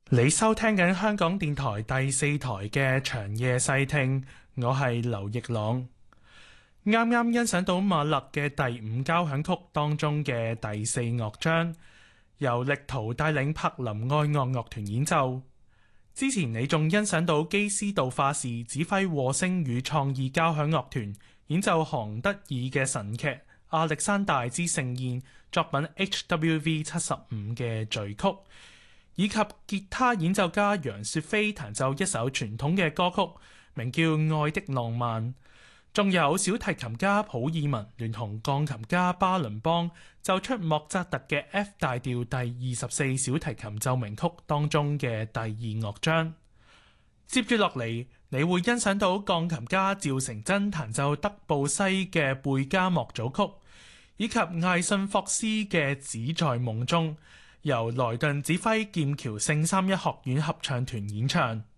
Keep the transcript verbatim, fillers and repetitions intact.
你收聽緊香港電台第四台嘅長夜細聽，我係劉奕朗。啱啱欣賞到馬勒嘅第五交響曲當中嘅第四樂章，由力圖帶領柏林愛樂樂團演奏。之前你仲欣賞到基斯杜化士指揮和聲與創意交響樂團演奏韓德爾嘅神劇《亞歷山大之盛宴》作品 H W V 七十五嘅序曲，以及吉他演奏家楊雪菲彈奏一首傳統嘅歌曲，名叫《愛的浪漫》。仲有小提琴家普爾文聯同鋼琴家巴倫邦奏出莫扎特嘅 F 大調第二十四小提琴奏鳴曲當中嘅第二樂章。接住落嚟，你會欣賞到鋼琴家趙成真彈奏德布西嘅貝加莫組曲，以及艾信霍斯嘅《只在夢中》，由萊頓指揮劍橋聖三一學院合唱團演唱。